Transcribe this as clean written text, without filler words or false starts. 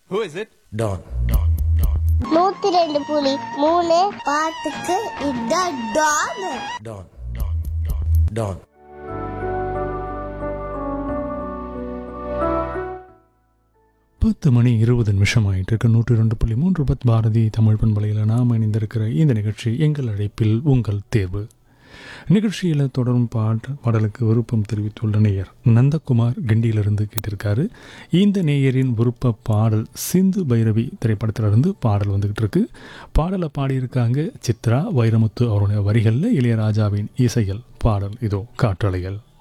Who is it? Don. 102.3 பாட்டுக்கு இதான் Don. Don. Don. பத்து மணி 20 ஆயிட்டு இருக்கு. 102.3 பாரதி தமிழ் பண்பலையில் நாம் இணைந்திருக்கிற இந்த நிகழ்ச்சி எங்கள் அழைப்பில் உங்கள் தேர்வு. நிகழ்ச்சியில் தொடரும் பாடலுக்கு விருப்பம் தெரிவித்துள்ள நேயர் நந்தகுமார் கிண்டியிலிருந்து கேட்டிருக்காரு. இந்த நேயரின் விருப்ப பாடல் சிந்து பைரவி திரைப்படத்திலிருந்து பாடல் வந்துகிட்டு இருக்கு. பாடலை பாடியிருக்காங்க சித்ரா வைரமுத்து அவருடைய வரிகளில் இளையராஜாவின் இசையில் பாடல் இதோ காற்றலைகள்.